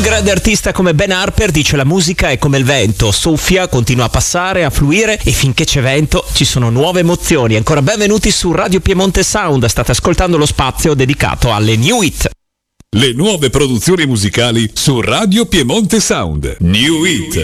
grande artista come Ben Harper dice: la musica è come il vento, soffia, continua a passare, a fluire, e finché c'è vento ci sono nuove emozioni. Ancora benvenuti su Radio Piemonte Sound, state ascoltando lo spazio dedicato alle New Hit. Le nuove produzioni musicali su Radio Piemonte Sound. New Hit.